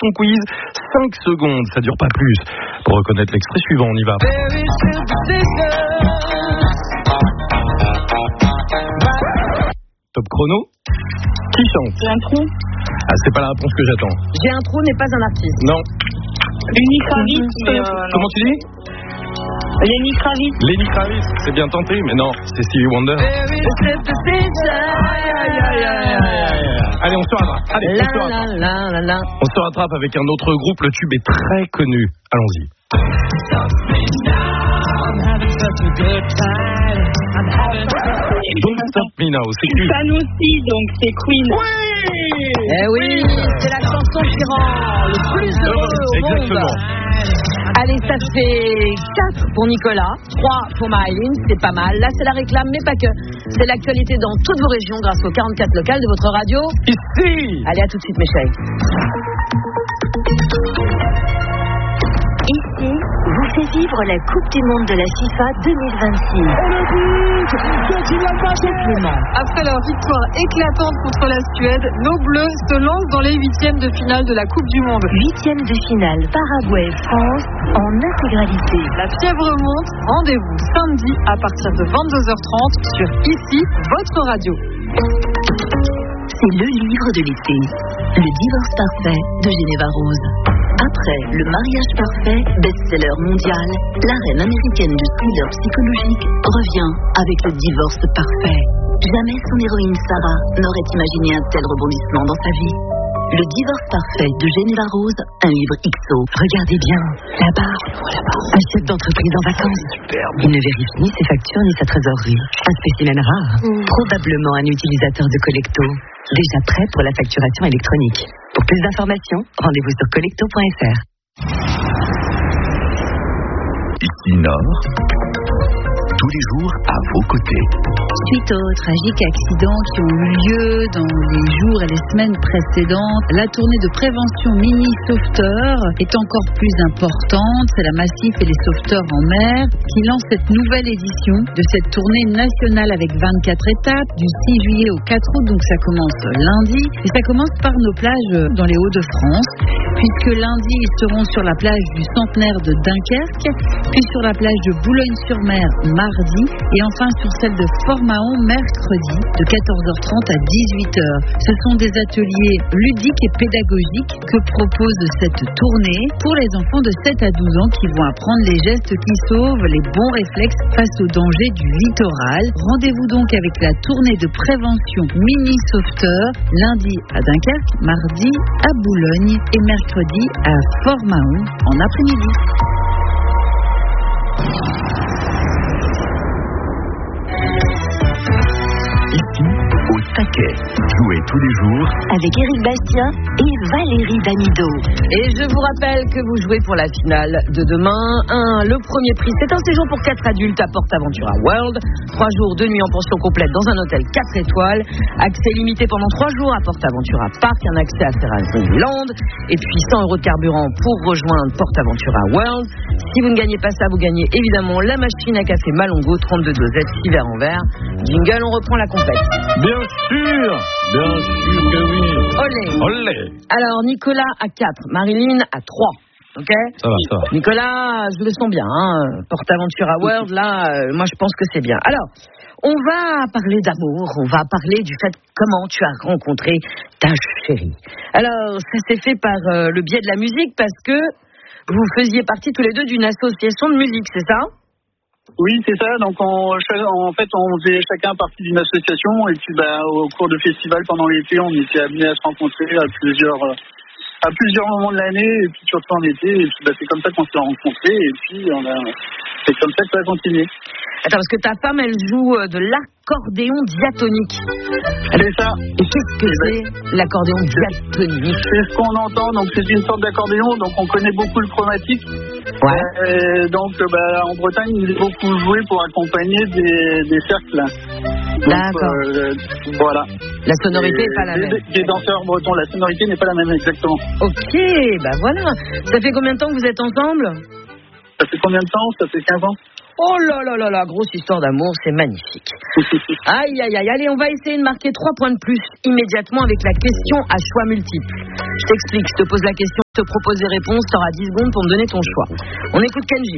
ton quiz. 5 secondes, ça dure pas plus. Pour reconnaître l'extrait suivant, on y va. Top chrono. Qui chante? J'ai un trou. Ah, c'est pas la réponse que j'attends. J'ai un trou n'est pas un artiste. Non. Lenny Kravitz, mais Comment tu dis? Lenny Kravitz. Lenny Kravitz, c'est bien tenté, mais non, c'est Stevie Wonder. Allez, on se rattrape. Allez, on se rattrape. On se rattrape avec un autre groupe, le tube est très connu. Allons-y. Don't Stop Me Now, c'est qui? Sanoussi, donc c'est Queen. Eh oui, c'est la chanson qui rend le plus heureux au Exactement. monde. Allez, ça fait 4 pour Nicolas, 3 pour Marilyn, c'est pas mal. Là, c'est la réclame, mais pas que. C'est l'actualité dans toutes vos régions grâce aux 44 locales de votre radio. Ici. Allez, à tout de suite, mes chéris. Ici, vous fait vivre la Coupe du Monde de la FIFA 2026. Après leur victoire éclatante contre la Suède, nos Bleus se lancent dans les 8e de finale de la Coupe du Monde. 8e de finale, Paraguay-France en intégralité. La fièvre monte, rendez-vous samedi à partir de 22h30 sur Ici, votre radio. C'est le livre de l'été, Le divorce parfait de Geneva Rose. Après Le mariage parfait, best-seller mondial, la reine américaine du thriller psychologique revient avec Le divorce parfait. Jamais son héroïne Sarah n'aurait imaginé un tel rebondissement dans sa vie. Le divorce parfait de Geneva Rose, un livre XO. Regardez bien, là-bas, un chef d'entreprise en vacances. Il ne vérifie ni ses factures ni sa trésorerie. Un spécimen rare, probablement un utilisateur de Collecto. Déjà prêt pour la facturation électronique. Pour plus d'informations, rendez-vous sur collecto.fr. Ici Nord, tous les jours à vos côtés. Suite aux tragiques accidents qui ont eu lieu dans les jours et les semaines précédentes, la tournée de prévention Mini Sauveteur est encore plus importante. C'est la Massif et les sauveteurs en mer qui lance cette nouvelle édition de cette tournée nationale avec 24 étapes du 6 juillet au 4 août. Donc ça commence lundi et ça commence par nos plages dans les Hauts-de-France, puisque lundi ils seront sur la plage du Centenaire de Dunkerque, puis sur la plage de Boulogne-sur-Mer mardi et enfin sur celle de Fort-Mahon mercredi de 14h30 à 18h. Ce sont des ateliers ludiques et pédagogiques que propose cette tournée pour les enfants de 7 à 12 ans qui vont apprendre les gestes qui sauvent, les bons réflexes face aux dangers du littoral. Rendez-vous donc avec la tournée de prévention Mini Sauveteur lundi à Dunkerque, mardi à Boulogne et mercredi à Fort-Mahon en après-midi. Ici, au taquet, jouez tous les jours Avec Éric Bastien et Valérie Damido. Et je vous rappelle que vous jouez pour la finale de demain. Le premier prix, c'est un séjour pour 4 adultes à PortAventura World. 3 jours, 2 nuits en pension complète dans un hôtel 4 étoiles. Accès limité pendant 3 jours à PortAventura Park. Un accès à Ferrazzi-Land. Et puis 100 € de carburant pour rejoindre PortAventura World. Si vous ne gagnez pas ça, vous gagnez évidemment la machine à café Malongo, 32 dosettes, 6 verres en verre. Jingle, on reprend la compète. Bien sûr que oui. Olé. Olé. Alors, Nicolas à 4, Marilyn à 3. Ok ? Ça va. Nicolas, je le sens bien. PortAventura World, là, moi je pense que c'est bien. Alors, on va parler d'amour, on va parler du fait comment tu as rencontré ta chérie. Alors, ça s'est fait par le biais de la musique parce que vous faisiez partie tous les deux d'une association de musique, c'est ça ? Oui, c'est ça. Donc, en fait, on faisait chacun partie d'une association. Et puis, au cours de festivals pendant l'été, on était amenés à se rencontrer à plusieurs moments de l'année. Et puis, surtout en été. Et puis, c'est comme ça qu'on s'est rencontrés. Et puis, c'est comme ça que ça a continué. Attends, parce que ta femme, elle joue de l'accordéon diatonique. C'est ça. Et qu'est-ce que c'est l'accordéon diatonique ? C'est ce qu'on entend. Donc, c'est une sorte d'accordéon. Donc, on connaît beaucoup le chromatique. Ouais. Donc, en Bretagne, il est beaucoup joué pour accompagner des cercles. D'accord. Voilà. La sonorité n'est pas la même. Des danseurs bretons, la sonorité n'est pas la même exactement. Ok, voilà. Ça fait combien de temps que vous êtes ensemble ? Ça fait combien de temps ? Ça fait 15 ans. Oh là, grosse histoire d'amour, c'est magnifique. Aïe, allez, on va essayer de marquer 3 points de plus immédiatement avec la question à choix multiples. Je t'explique, je te pose la question te propose des réponses, tu auras 10 secondes pour me donner ton choix. On écoute Kenji.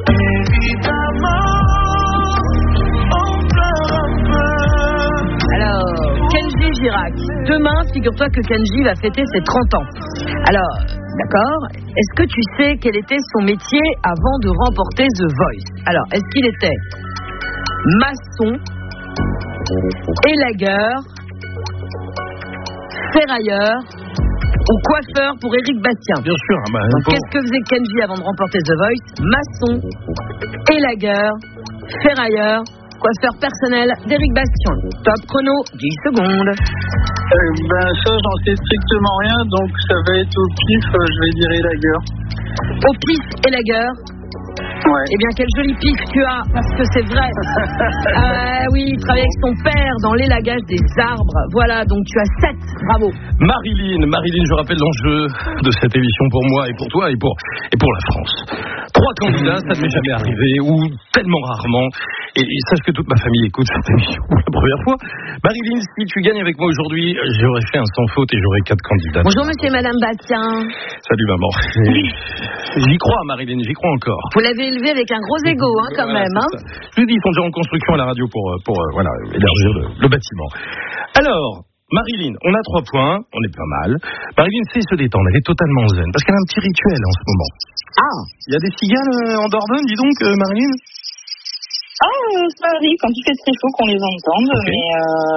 Alors, Kenji Girac. Demain, figure-toi que Kenji va fêter ses 30 ans. Alors, d'accord, est-ce que tu sais quel était son métier avant de remporter The Voice? Alors, est-ce qu'il était maçon, élagueur, ferrailleur ou coiffeur pour Éric Bastien? Bien sûr. Donc, qu'est-ce que faisait Kenji avant de remporter The Voice? Maçon, élagueur, ferrailleur, coiffeur personnel d'Éric Bastien. Top chrono, 10 secondes. Ça, j'en sais strictement rien, donc ça va être au pif, je vais dire élagueur. Au pif, élagueur. Ouais. Eh bien, quel joli pif tu as, parce que c'est vrai. Oui, il travaille avec son père dans l'élagage des arbres. Voilà, donc tu as 7. Bravo. Marilyn, je rappelle l'enjeu de cette émission pour moi et pour toi et pour la France. 3 candidats, ça ne m'est jamais arrivé, ou tellement rarement. Et sache que toute ma famille écoute cette émission pour la première fois. Marilyn, si tu gagnes avec moi aujourd'hui, j'aurais fait un sans faute et j'aurais 4 candidats. Bonjour monsieur et madame Bastien. Salut maman. J'y crois Marilyn, j'y crois encore. Vous l'avez élevé avec un gros ego, quand voilà, même. Hein. Je vous dis, ils sont déjà en construction à la radio pour élargir le bâtiment. Alors, Marilyn, on a 3 points, on est pas mal. Marilyn sait se détendre, elle est totalement zen, parce qu'elle a un petit rituel en ce moment. Ah, il y a des cigales en Dordogne, dis donc, Marilyn? Ça arrive quand il fait très chaud qu'on les entende, okay. Mais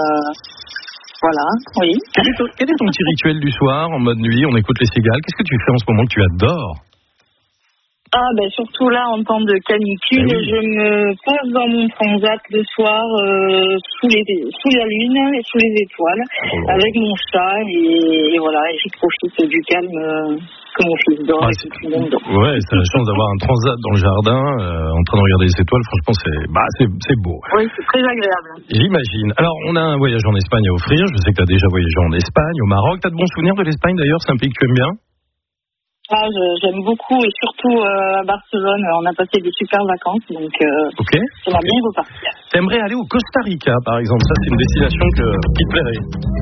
voilà, oui. Quel est ton petit rituel du soir, en mode nuit, on écoute les cigales? Qu'est-ce que tu fais en ce moment que tu adores? Surtout là, en temps de canicule, je me pose dans mon transat le soir, sous la lune et sous les étoiles, avec mon chat, et voilà, et je profite du calme que mon fils dort et que tout le monde dort. Ouais, c'est la chance d'avoir un transat dans le jardin, en train de regarder les étoiles, franchement, c'est beau. Oui, c'est très agréable. J'imagine. Alors, on a un voyage en Espagne à offrir, je sais que tu as déjà voyagé en Espagne, au Maroc, tu as de bons souvenirs de l'Espagne d'ailleurs, c'est un pays que tu aimes bien? J'aime beaucoup, et surtout à Barcelone, on a passé des super vacances, donc j'aimerais bien repartir. T'aimerais aller au Costa Rica, par exemple? Ça, c'est une destination qui te plairait?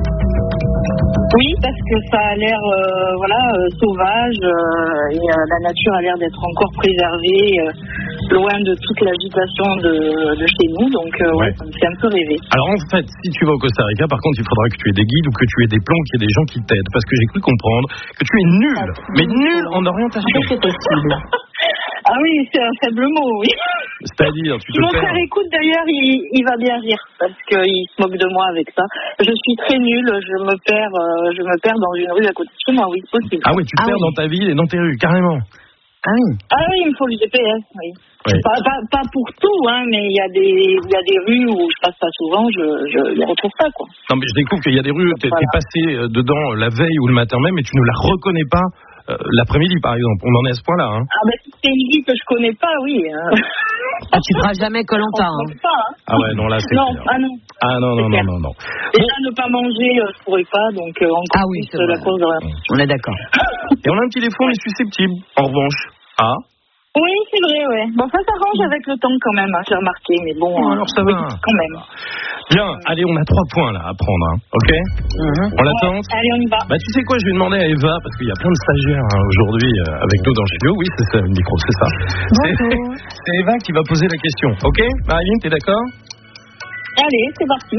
Oui, parce que ça a l'air sauvage, et la nature a l'air d'être encore préservée, loin de toute l'agitation de chez nous, donc ça me fait un peu rêver. Alors en fait, si tu vas au Costa Rica, par contre, il faudra que tu aies des guides ou que tu aies des plans, qu'il y ait des gens qui t'aident, parce que j'ai cru comprendre que tu es nul, mais nul en orientation. C'est possible. Ah oui, c'est un faible mot, oui. C'est-à-dire, tu te Mon frère écoute d'ailleurs, il va bien rire, parce qu'il se moque de moi avec ça. Je suis très nulle, je me perds dans une rue à côté de chez moi, oui, c'est possible. Ah oui, tu te perds dans ta ville et dans tes rues, carrément. Ah oui. Ah oui, il me faut le GPS, oui. Pas pour tout, mais il y a des rues où je passe pas souvent, je les retrouve pas, quoi. Non, mais je découvre qu'il y a des rues, t'es passé dedans la veille ou le matin même, et tu ne la reconnais pas l'après-midi, par exemple. On en est à ce point-là, hein. Si c'est une ville que je connais pas, oui. Tu feras jamais Koh-Lanta, hein. Ah ouais, non, là, c'est non, clair. Non. Déjà, ne pas manger, je pourrais pas, donc encore plus la cause de rien. On est d'accord. Et on a un petit défaut, on est susceptible, en revanche. Ah. Oui, c'est vrai, ouais. Bon, ça s'arrange avec le temps quand même, j'ai remarqué, mais bon. Alors ça va. Quand même. Bien, allez, on a 3 points là à prendre, hein. Ok. On l'attend. Allez, on y va. Tu sais quoi, je vais demander à Eva, parce qu'il y a plein de stagiaires aujourd'hui avec nous dans le studio. Oui, c'est ça, le micro, c'est ça. C'est Eva qui va poser la question. Ok, Marilyn, t'es d'accord? Allez, c'est parti.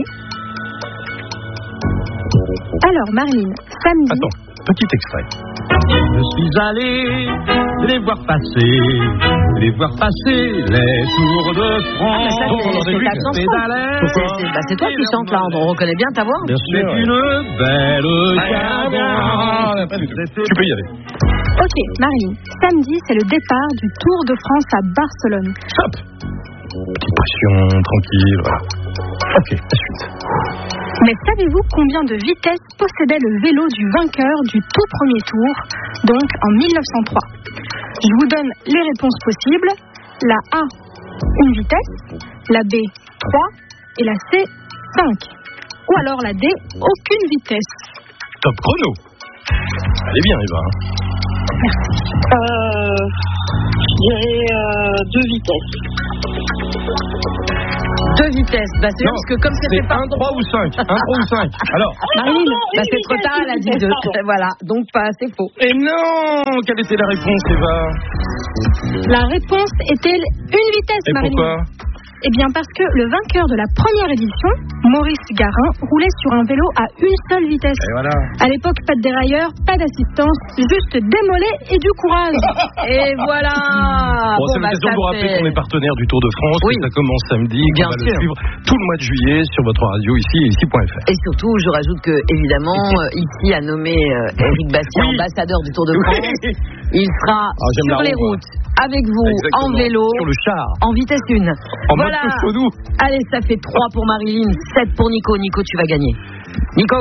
Alors, Marilyn, samedi. Attends, petit extrait. Je suis allé les voir passer les Tours de France. C'est ta chanson. C'est toi qui chantes là, on reconnaît bien ta voix. Bien sûr. C'est une belle Tu peux y aller. Ok, Marilyn, samedi, c'est le départ du Tour de France à Barcelone. Hop. Petite pression, tranquille, voilà. Ok, la suite. Mais savez-vous combien de vitesses possédait le vélo du vainqueur du tout premier tour, donc en 1903? Je vous donne les réponses possibles. La A, une vitesse. La B, 3. Et la C, 5. Ou alors la D, aucune vitesse. Top chrono. Elle est bien, Eva. Je dirais 2 vitesses. 2 vitesses. Bah, c'est parce que comme c'était pas 1, 3 ou 5. 1, 3 ou 5. Alors. Marilyn, bah, c'est trop tard, elle a dit 2. Voilà, donc pas, c'est faux. Et non, quelle était la réponse, Eva? La réponse était une vitesse, Et Marilyn. pourquoi? Eh bien parce que le vainqueur de la première édition, Maurice Garin, roulait sur un vélo à une seule vitesse. Et voilà. À l'époque, pas de dérailleur, pas d'assistance, juste des mollets et du courage. Et voilà. Bon, c'est l'occasion de vous rappeler qu'on est partenaire du Tour de France, Oui. que ça commence samedi, Bien qu'on va sûr. le suivre tout le mois de juillet sur votre radio ici et ici.fr. Et surtout, je rajoute que, évidemment, ici a nommé Éric Bastien, Oui. ambassadeur du Tour de France. Oui. Il sera j'aime sur la les roue, routes avec vous, Exactement. en vélo, Sur le char. en vitesse 1. En Voilà. mode Cochonou. Allez, ça fait 3 pour Marilyn, 7 pour Nico. Nico, tu vas gagner. Nico.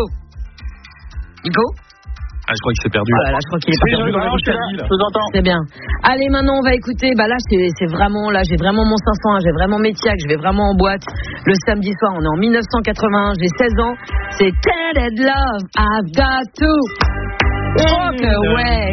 Ah, je crois qu'il s'est perdu. Oh là là, je crois qu'il est perdu dans la route. Je vous entends. C'est bien. Allez, maintenant, on va écouter. Bah là, c'est vraiment, là, j'ai vraiment mon 501, j'ai vraiment mes tiacs, je vais vraiment en boîte. Le samedi soir, on est en 1981, j'ai 16 ans. C'est Tainted Love, I've got to walk away.